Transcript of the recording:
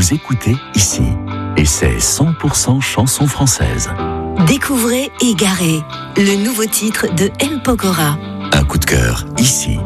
vous écoutez ici. Et c'est 100% chansons françaises. Découvrez Égaré, le nouveau titre de M. Pokora. Un coup de cœur ici.